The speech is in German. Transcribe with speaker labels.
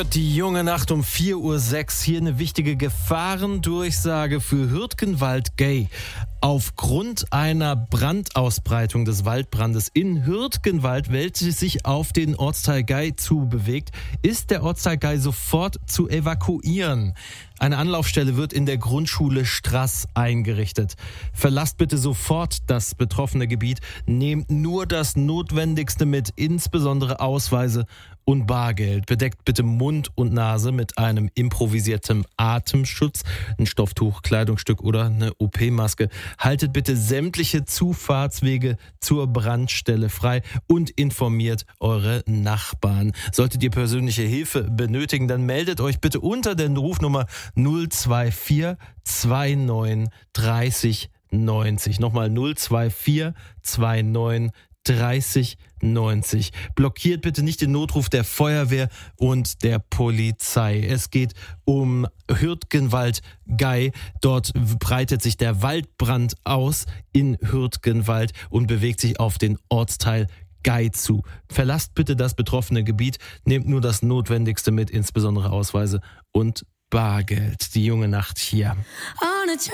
Speaker 1: Die junge Nacht um 4:06 Uhr. Hier eine wichtige Gefahrendurchsage für Hürtgenwald-Gay. Aufgrund einer Brandausbreitung des Waldbrandes in Hürtgenwald, welches sich auf den Ortsteil Gay zubewegt, ist der Ortsteil Gay sofort zu evakuieren. Eine Anlaufstelle wird in der Grundschule Strass eingerichtet. Verlasst bitte sofort das betroffene Gebiet. Nehmt nur das Notwendigste mit, insbesondere Ausweise und Bargeld. Bedeckt bitte Mund und Nase mit einem improvisierten Atemschutz, ein Stofftuch, Kleidungsstück oder eine OP-Maske. Haltet bitte sämtliche Zufahrtswege zur Brandstelle frei und informiert eure Nachbarn. Solltet ihr persönliche Hilfe benötigen, dann meldet euch bitte unter der Rufnummer 024 29 30 90. Nochmal 024 29 30 90. Blockiert bitte nicht den Notruf der Feuerwehr und der Polizei. Es geht um Hürtgenwald-Gay. Dort breitet sich der Waldbrand aus in Hürtgenwald und bewegt sich auf den Ortsteil Gay zu. Verlasst bitte das betroffene Gebiet, nehmt nur das Notwendigste mit, insbesondere Ausweise und Bargeld. Die junge Nacht hier.